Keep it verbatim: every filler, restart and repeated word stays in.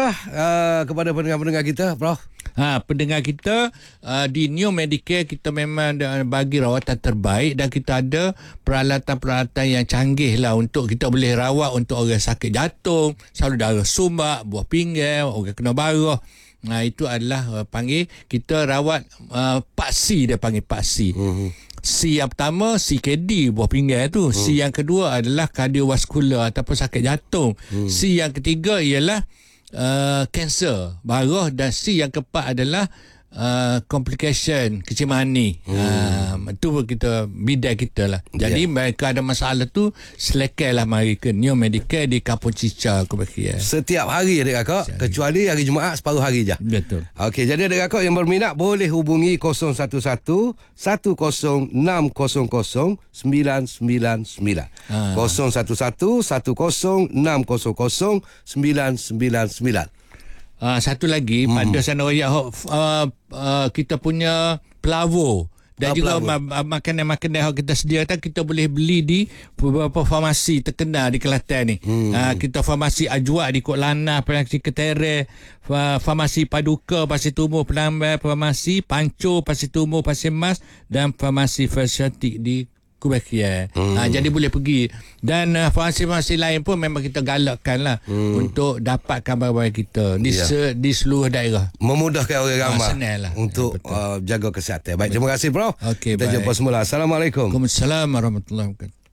kata uh, kepada pendengar-pendengar kita, Prof? Ha, pendengar kita uh, di New Medicare kita memang bagi rawatan terbaik dan kita ada peralatan-peralatan yang canggih lah untuk kita boleh rawat untuk orang sakit jantung, saudara sumbak, buah pinggang, orang kena barah. Nah, itu adalah uh, panggil kita rawat uh, Pak C, dia panggil Pak C. Uh-huh. C yang pertama C K D, buah pinggang tu. Hmm. C yang kedua adalah kardiovaskular ataupun sakit jantung. Hmm. C yang ketiga ialah kanser uh, barah, dan C yang keempat adalah uh, complication kecil mani. Hmm. Uh, itu kita bidang kita lah. Jadi yeah. mereka ada masalah tu, silakan lah mari ke New Medicare di Kampung Cica, Kubakia. Setiap hari adik kakak, kecuali hari Jumaat separuh hari je. Betul. Okey, jadi adik kakak yang berminat boleh hubungi kosong satu satu satu kosong enam kosong kosong sembilan sembilan sembilan. Ha. kosong satu satu satu kosong enam kosong kosong sembilan sembilan sembilan. Uh, satu lagi, hmm. pada sana raya uh, uh, kita punya pelavo dan oh, juga ma- makanan-makanan yang kita sediakan, kita boleh beli di beberapa farmasi terkenal di Kelantan ni. Hmm. Uh, kita farmasi Ajwa di Kok Lanah, farmasi Ketere, farmasi Paduka, Pasir Tumbuh Penambang, farmasi Panco, Pasir Tumbuh Pasir Mas, dan farmasi Fasyatik di Kubakia. Hmm. Ha, jadi boleh pergi. Dan uh, farmasi-farmasi lain pun memang kita galakkan lah hmm. untuk dapatkan barang-barang kita di, ya. se, di seluruh daerah. Memudahkan orang ramai ha, lah. untuk ya, uh, jaga kesihatan. Baik, terima kasih, Prof. Okay, kita baik. Jumpa semula. Assalamualaikum. Waalaikumsalam warahmatullahi wabarakatuh.